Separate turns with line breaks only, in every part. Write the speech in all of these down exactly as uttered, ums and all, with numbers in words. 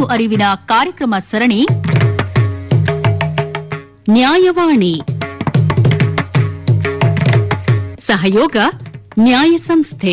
ಅರಿವಿನ ಕಾರ್ಯಕ್ರಮ ಸರಣಿ ನ್ಯಾಯವಾಣಿ. ಸಹಯೋಗ ನ್ಯಾಯ ಸಂಸ್ಥೆ.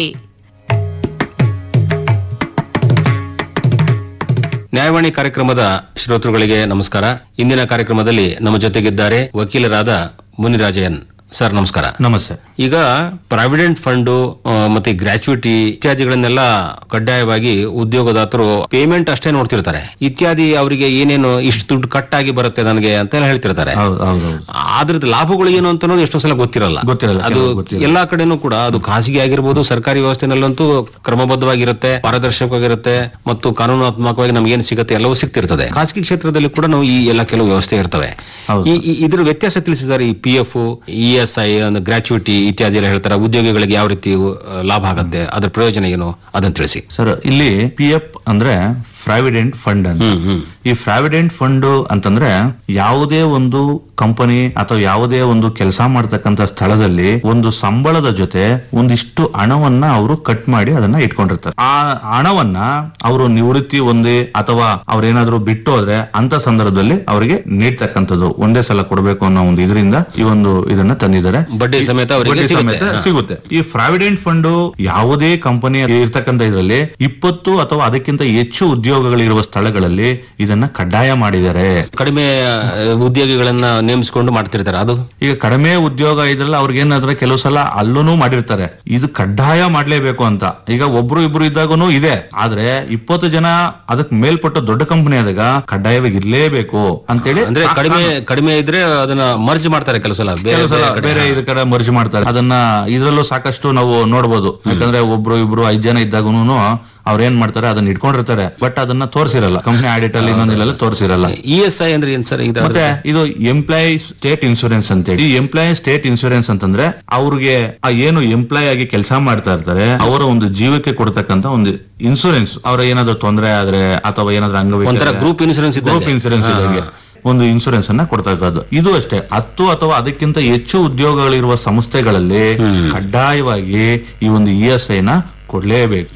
ನ್ಯಾಯವಾಣಿ ಕಾರ್ಯಕ್ರಮದ ಶ್ರೋತೃಗಳಿಗೆ ನಮಸ್ಕಾರ. ಇಂದಿನ ಕಾರ್ಯಕ್ರಮದಲ್ಲಿ ನಮ್ಮ ಜೊತೆಗಿದ್ದಾರೆ ವಕೀಲರಾದ ಮುನಿರಾಜಯ್ಯನ್ ಸರ್. ನಮಸ್ಕಾರ.
ನಮಸ್ತೆ.
ಈಗ ಪ್ರಾವಿಡೆಂಟ್ ಫಂಡ್ ಮತ್ತೆ ಗ್ರಾಚ್ಯುಟಿ ಇತ್ಯಾದಿಗಳನ್ನೆಲ್ಲ ಕಡ್ಡಾಯವಾಗಿ ಉದ್ಯೋಗದಾತರು ಪೇಮೆಂಟ್ ಅಷ್ಟೇ ನೋಡ್ತಿರ್ತಾರೆ. ಇತ್ಯಾದಿ ಅವರಿಗೆ ಏನೇನು ಇಷ್ಟು ದುಡ್ಡು ಕಟ್ ಆಗಿ ಬರುತ್ತೆ ನನಗೆ ಅಂತ ಹೇಳ್ತಿರ್ತಾರೆ. ಅದ್ರದ್ದು ಲಾಭಗಳು ಏನು ಅಂತ ಎಷ್ಟೋ ಸಲ ಗೊತ್ತಿರಲ್ಲ.
ಗೊತ್ತಿರಲ್ಲ
ಅದು ಎಲ್ಲಾ ಕಡೆನೂ ಕೂಡ ಅದು ಖಾಸಗಿ ಆಗಿರ್ಬೋದು, ಸರ್ಕಾರಿ ವ್ಯವಸ್ಥೆನಲ್ಲಂತೂ ಕ್ರಮಬದ್ಧವಾಗಿರುತ್ತೆ, ಪಾರದರ್ಶಕವಾಗಿರುತ್ತೆ ಮತ್ತು ಕಾನೂನಾತ್ಮಕವಾಗಿ ನಮ್ಗೆ ಏನು ಸಿಗುತ್ತೆ ಎಲ್ಲವೂ ಸಿಗ್ತಿರ್ತದೆ. ಖಾಸಗಿ ಕ್ಷೇತ್ರದಲ್ಲಿ ಕೂಡ ನಾವು ಈ ಎಲ್ಲ ಕೆಲವು ವ್ಯವಸ್ಥೆ ಇರ್ತವೆ. ಇದ್ರ ವ್ಯತ್ಯಾಸ ತಿಳಿಸಿದ್ದಾರೆ. ಈ P F, E S I, gratuity ಇತ್ಯಾದಿ ಎಲ್ಲ ಹೇಳ್ತಾರೆ. ಉದ್ಯೋಗಿಗಳಿಗೆ ಯಾವ ರೀತಿ ಲಾಭ ಆಗುತ್ತೆ, ಅದ್ರ ಪ್ರಯೋಜನ ಏನು ಅದನ್ನ ತಿಳಿಸಿ
ಸರ್. ಇಲ್ಲಿ ಪಿ ಎಫ್ ಅಂದ್ರೆ ಪ್ರಾವಿಡೆಂಟ್ ಫಂಡ್ ಅಂತ. ಈ ಪ್ರಾವಿಡೆಂಟ್ ಫಂಡ್ ಅಂತಂದ್ರೆ ಯಾವುದೇ ಒಂದು ಕಂಪನಿ ಅಥವಾ ಯಾವುದೇ ಒಂದು ಕೆಲಸ ಮಾಡ್ತಕ್ಕಂತ ಸ್ಥಳದಲ್ಲಿ ಒಂದು ಸಂಬಳದ ಜೊತೆ ಒಂದಿಷ್ಟು ಹಣವನ್ನ ಅವರು ಕಟ್ ಮಾಡಿ ಅದನ್ನ ಇಟ್ಕೊಂಡಿರ್ತಾರೆ. ಆ ಹಣವನ್ನ ಅವರು ನಿವೃತ್ತಿ ಹೊಂದಿ ಅಥವಾ ಅವ್ರೇನಾದ್ರೂ ಬಿಟ್ಟು ಹೋದ್ರೆ ಅಂತ ಸಂದರ್ಭದಲ್ಲಿ ಅವರಿಗೆ ನೀಡ್ತಕ್ಕಂಥದ್ದು ಒಂದೇ ಸಲ ಕೊಡಬೇಕು ಅನ್ನೋ ಒಂದು ಇದರಿಂದ ಈ ಒಂದು ಇದನ್ನ ತಂದಿದ್ದಾರೆ.
ಬಡ್ಡಿ ಸಮೇತ
ಬಡ್ಡಿ ಸಮೇತ ಸಿಗುತ್ತೆ. ಈ ಪ್ರಾವಿಡೆಂಟ್ ಫಂಡ್ ಯಾವುದೇ ಕಂಪನಿ ಇರ್ತಕ್ಕಂಥ ಇದರಲ್ಲಿ ಇಪ್ಪತ್ತು ಅಥವಾ ಅದಕ್ಕಿಂತ ಹೆಚ್ಚು ಉದ್ಯೋಗಗಳಿರುವ ಸ್ಥಳಗಳಲ್ಲಿ ಇದನ್ನ ಕಡ್ಡಾಯ ಮಾಡಿದ್ದಾರೆ.
ಕಡಿಮೆ ಉದ್ಯೋಗಿಗಳನ್ನ ನೇಮಿಸಿಕೊಂಡು ಮಾಡ್ತಿರ್ತಾರೆ. ಅದು
ಈಗ ಕಡಿಮೆ ಉದ್ಯೋಗ ಇದ್ರಲ್ಲ ಅವ್ರಿಗೆ ಏನಾದ್ರೆ ಕೆಲವು ಸಲ ಅಲ್ಲೂ ಮಾಡಿರ್ತಾರೆ. ಇದು ಕಡ್ಡಾಯ ಮಾಡ್ಲೇಬೇಕು ಅಂತ. ಈಗ ಒಬ್ರು ಇಬ್ರು ಇದ್ದಾಗೂ ಇದೆ. ಆದ್ರೆ ಇಪ್ಪತ್ತು ಜನ ಅದಕ್ಕೆ ಮೇಲ್ಪಟ್ಟ ದೊಡ್ಡ ಕಂಪನಿ ಆದಾಗ ಕಡ್ಡಾಯವಾಗಿ ಇರ್ಲೇಬೇಕು ಅಂತೇಳಿ.
ಅಂದ್ರೆ ಕಡಿಮೆ ಕಡಿಮೆ ಇದ್ರೆ ಅದನ್ನ ಮರ್ಜ್ ಮಾಡ್ತಾರೆ. ಕೆಲವು ಸಲ
ಬೇರೆ ಇದ್ರ ಕಡೆ ಮರ್ಜ್ ಮಾಡ್ತಾರೆ. ಅದನ್ನ ಇದ್ರಲ್ಲೂ ಸಾಕಷ್ಟು ನಾವು ನೋಡ್ಬೋದು. ಯಾಕಂದ್ರೆ ಒಬ್ರು ಇಬ್ರು ಐದ್ ಜನ ಇದ್ದಾಗೂನು ಅವ್ರ ಏನ್ ಮಾಡ್ತಾರೆ ಅದನ್ನ ಇಟ್ಕೊಂಡಿರ್ತಾರೆ. ಬಟ್ ಅದನ್ನ ತೋರಿಸಿರಲ್ಲ ಕಂಪನಿ ಆಡಿಟ್ ಅಲ್ಲಿ ಇನ್ನೊಂದಿಲ್ಲ ತೋರಿಸಿರಲ್ಲ.
ಇ ಎಸ್ ಐ ಅಂದ್ರೆ ಏನ್ ಸರ್?
ಮತ್ತೆ ಇದು ಎಂಪ್ಲಾಯಿ ಸ್ಟೇಟ್ ಇನ್ಶೂರೆನ್ಸ್ ಅಂತ ಹೇಳಿ. ಈ ಎಂಪ್ಲಾಯಿ ಸ್ಟೇಟ್ ಇನ್ಶೂರೆನ್ಸ್ ಅಂತಂದ್ರೆ ಅವ್ರಿಗೆ ಆ ಏನು ಎಂಪ್ಲಾಯ್ ಆಗಿ ಕೆಲಸ ಮಾಡ್ತಾ ಇರ್ತಾರೆ ಅವರ ಒಂದು ಜೀವಕ್ಕೆ ಕೊಡ್ತಕ್ಕಂತ ಒಂದು ಇನ್ಶೂರೆನ್ಸ್. ಅವ್ರ ಏನಾದ್ರು ತೊಂದರೆ ಆದ್ರೆ ಅಥವಾ ಏನಾದ್ರು ಅಂಗವೈಕಲ್ಯ,
ಗ್ರೂಪ್ ಇನ್ಶೂರೆನ್ಸ್
ಗ್ರೂಪ್ ಇನ್ಶೂರೆನ್ಸ್ ಇದ್ದಂಗೆ ಒಂದು ಇನ್ಶೂರೆನ್ಸ್ ಅನ್ನ ಕೊಡ್ತಾ ಇರೋದು. ಇದು ಅಷ್ಟೇ. ಹತ್ತು ಅಥವಾ ಅದಕ್ಕಿಂತ ಹೆಚ್ಚು ಉದ್ಯೋಗಗಳಿರುವ ಸಂಸ್ಥೆಗಳಲ್ಲಿ ಕಡ್ಡಾಯವಾಗಿ ಈ ಒಂದು ಇ ಎಸ್ ಐ ನ ಕೊಡ್ಲೇಬೇಕು.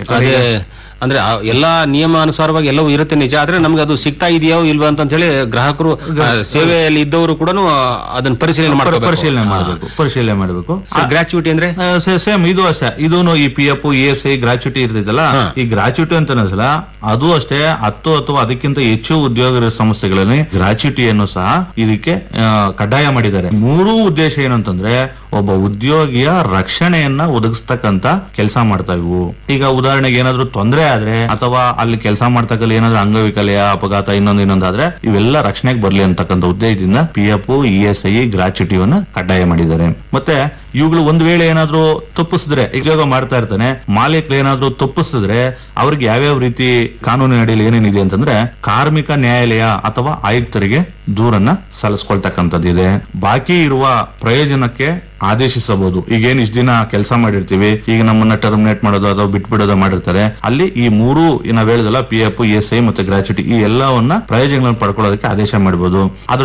ಅಂದ್ರೆ ಎಲ್ಲಾ ನಿಯಮಾನುಸಾರವಾಗಿ ಎಲ್ಲವೂ ಇರುತ್ತೆ ನಿಜ. ಆದ್ರೆ ನಮ್ಗೆ ಅದು ಸಿಗ್ತಾ ಇದೆಯೋ ಇಲ್ವಾ ಅಂತ ಹೇಳಿ ಗ್ರಾಹಕರು ಸೇವೆಯಲ್ಲಿ ಇದ್ದವರು ಕೂಡ ಅದನ್ನ ಪರಿಶೀಲನೆ ಮಾಡಬೇಕು
ಪರಿಶೀಲನೆ ಮಾಡಬೇಕು ಪರಿಶೀಲನೆ ಮಾಡಬೇಕು
ಗ್ರಾಚ್ಯುಟಿ ಅಂದ್ರೆ
ಸೇಮ್ ಇದು ಅಷ್ಟೇ. ಇದೂನು ಈ P F, E S I, gratuity ಇರ್ತೈತಲ್ಲ, ಈ ಗ್ರಾಚ್ಯುಟಿ ಅಂತ ಅನ್ಸಲ್ಲ ಅದು ಅಷ್ಟೇ. ಹತ್ತು ಅಥವಾ ಅದಕ್ಕಿಂತ ಹೆಚ್ಚು ಉದ್ಯೋಗ ಇರೋ ಸಂಸ್ಥೆಗಳಲ್ಲಿ ಗ್ರಾಚ್ಯುಟಿಯನ್ನು ಸಹ ಇದಕ್ಕೆ ಕಡ್ಡಾಯ ಮಾಡಿದ್ದಾರೆ. ಮೂರೂ ಉದ್ದೇಶ ಏನು ಅಂತಂದ್ರೆ ಒಬ್ಬ ಉದ್ಯೋಗಿಯ ರಕ್ಷಣೆಯನ್ನ ಒದಗಿಸ್ತಕ್ಕಂತ ಕೆಲಸ ಮಾಡ್ತಾ ಇವು. ಈಗ ಉದಾಹರಣೆಗೆ ಏನಾದ್ರು ತೊಂದರೆ ಆದ್ರೆ ಅಥವಾ ಅಲ್ಲಿ ಕೆಲಸ ಮಾಡ್ತಕ್ಕಲ್ಲಿ ಏನಾದ್ರು ಅಂಗವೈಕಲ್ಯ, ಅಪಘಾತ, ಇನ್ನೊಂದು ಇನ್ನೊಂದಾದ್ರೆ ಇವೆಲ್ಲ ರಕ್ಷಣೆಗೆ ಬರ್ಲಿ ಅಂತಕ್ಕಂಥ ಉದ್ದೇಶದಿಂದ P F, E S I, ಗ್ರಾಚ್ಯುಟಿಯನ್ನ ಕಡ್ಡಾಯ ಮಾಡಿದ್ದಾರೆ. ಮತ್ತೆ ಇವುಗಳು ಒಂದ್ ವೇಳೆ ಏನಾದ್ರು ತಪ್ಪಿಸಿದ್ರೆ, ಉದ್ಯೋಗ ಮಾಡ್ತಾ ಇರ್ತಾನೆ ಮಾಲೀಕರು ಏನಾದ್ರು ತಪ್ಪಿಸಿದ್ರೆ ಅವ್ರಿಗೆ ಯಾವ್ಯಾವ ರೀತಿ ಕಾನೂನಿನ ಅಡಿಯಲ್ಲಿ ಏನೇನಿದೆ ಅಂತಂದ್ರೆ ಕಾರ್ಮಿಕ ನ್ಯಾಯಾಲಯ ಅಥವಾ ಆಯುಕ್ತರಿಗೆ ದೂರನ್ನ ಸಲ್ಲಿಸ್ಕೊಳ್ತಕ್ಕಂಥದ್ದಿದೆ. ಬಾಕಿ ಇರುವ ಪ್ರಯೋಜನಕ್ಕೆ ಆದೇಶಿಸಬಹುದು. ಈಗ ಏನ್ ಇಷ್ಟ ದಿನ ಕೆಲಸ ಮಾಡಿರ್ತೀವಿ, ಈಗ ನಮ್ಮನ್ನ ಟರ್ಮಿನೇಟ್ ಮಾಡೋದು ಅಥವಾ ಬಿಟ್ಬಿಡೋದು ಮಾಡಿರ್ತಾರೆ. ಅಲ್ಲಿ ಈ ಮೂರು ನಾವ್ ಹೇಳಿದಲ್ಲ P F, E S I ಮತ್ತೆ ಗ್ರಾಚ್ಯುಟಿ ಈ ಎಲ್ಲವನ್ನ ಪ್ರಯೋಜನಗಳನ್ನು ಪಡ್ಕೊಳ್ಳೋದಕ್ಕೆ ಆದೇಶ ಮಾಡಬಹುದು. ಅದ್ರ